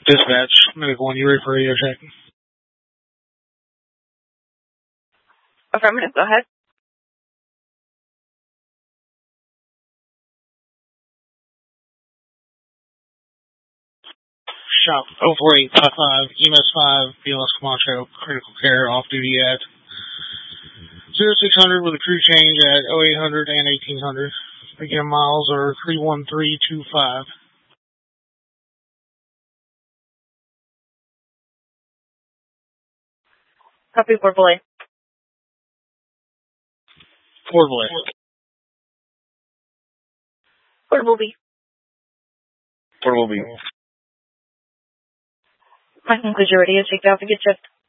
Dispatch, Medical 1, you ready for radio check? Affirmative, go ahead. Shop 04855, EMS 5, BLS Camacho, critical care, off duty at 0600 with a crew change at 0800 and 1800. Again, miles are 31325. Copy, Portable A. Portable A. Portable B. Portable B. My conclusion, radio checked out to get shipped.